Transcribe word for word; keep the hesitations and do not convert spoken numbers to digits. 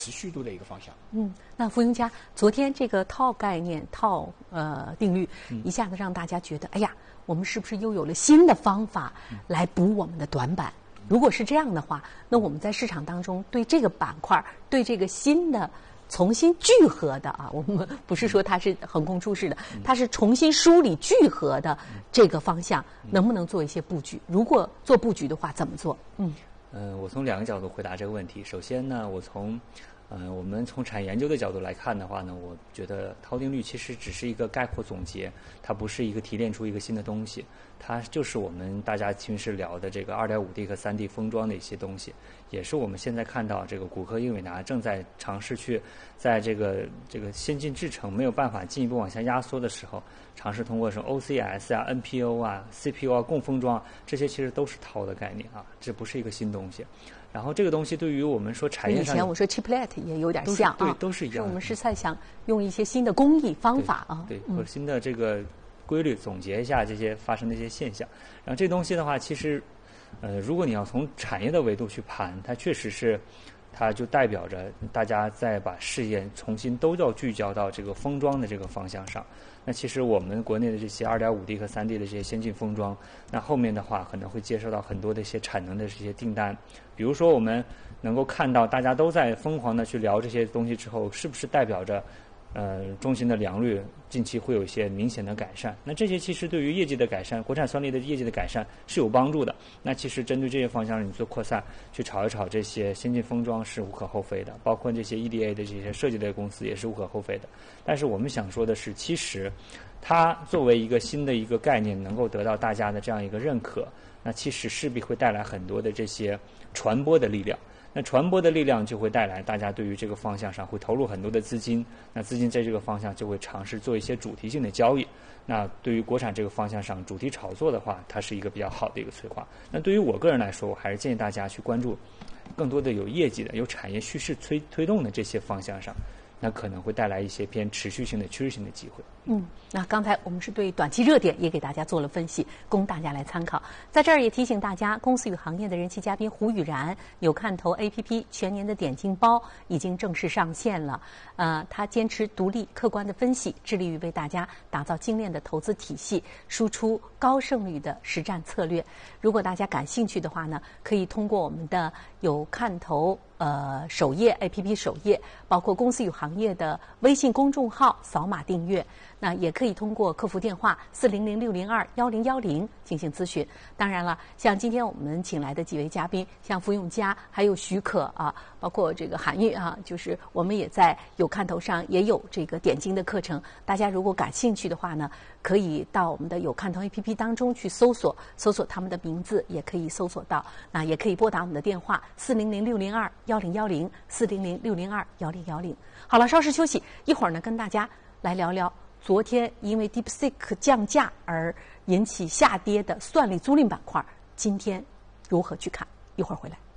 持续度的一个方向。 嗯，那福永嘉，昨天这个套概念、套呃定律，一下子让大家觉得，哎呀，我们是不是又有了新的方法来补我们的短板？如果是这样的话，那我们在市场当中对这个板块、对这个新的重新聚合的啊，我们不是说它是横空出世的，它是重新梳理聚合的这个方向，能不能做一些布局？如果做布局的话，怎么做？嗯。 嗯、呃，我从两个角度回答这个问题。首先呢，我从呃我们从产业研究的角度来看的话呢，我觉得套定律其实只是一个概括总结，它不是一个提炼出一个新的东西，它就是我们大家平时聊的这个 二点五 D 和 三 D 封装的一些东西，也是我们现在看到这个谷歌英伟达正在尝试去在这个这个先进制程没有办法进一步往下压缩的时候，尝试通过什么 O C S 啊、N P O 啊、C P U 啊共封装啊，这些其实都是套的概念啊，这不是一个新东西。然后这个东西对于我们说产业上， 以前我说 chiplet 也有点像啊， 对，都是一样的。 我们是在想用一些新的工艺方法啊， 对，和新的这个规律总结一下这些发生的一些现象。然后这东西的话，其实，呃，如果你要从产业的维度去盘，它确实是，它就代表着大家在把事业重新都要聚焦到这个封装的这个方向上。那其实我们国内的这些 二点五 D 和 三 D 的这些先进封装，那后面的话可能会接收到很多的一些产能的这些订单。比如说我们能够看到大家都在疯狂的去聊这些东西之后，是不是代表着呃中芯的良率近期会有一些明显的改善？那这些其实对于业绩的改善，国产算力的业绩的改善是有帮助的。那其实针对这些方向，你做扩散，去炒一炒这些先进封装是无可厚非的，包括这些 E D A 的这些设计类公司也是无可厚非的。但是我们想说的是，其实它作为一个新的一个概念，能够得到大家的这样一个认可，那其实势必会带来很多的这些传播的力量。那传播的力量就会带来大家对于这个方向上会投入很多的资金，那资金在这个方向就会尝试做一些主题性的交易。那对于国产这个方向上主题炒作的话，它是一个比较好的一个催化。那对于我个人来说，我还是建议大家去关注更多的有业绩的、有产业叙事推推动的这些方向上，那可能会带来一些偏持续性的趋势性的机会。 嗯，那刚才我们是对短期热点也给大家做了分析，供大家来参考。在这儿也提醒大家，公司与行业的人气嘉宾胡宇然有看头 A P P 全年的点金包已经正式上线了。呃，他坚持独立客观的分析，致力于为大家打造精炼的投资体系，输出高胜率的实战策略。如果大家感兴趣的话呢，可以通过我们的有看头呃首页 A P P 首页，包括公司与行业的微信公众号扫码订阅。那也可以通过客服电话四零零六零二幺零幺零进行咨询。当然了，像今天我们请来的几位嘉宾，像福永嘉还有许可啊，包括这个韩愈啊，就是我们也在有看头上也有这个点金的课程。大家如果感兴趣的话呢，可以到我们的有看头 A P P 当中去搜索，搜索他们的名字，也可以搜索到。那也可以拨打我们的电话四零零六零二幺零幺零四零零六零二幺零幺零。好了，稍事休息，一会儿呢跟大家来聊聊昨天因为 DeepSeek 降价而引起下跌的算力租赁板块，今天如何去看？一会儿回来。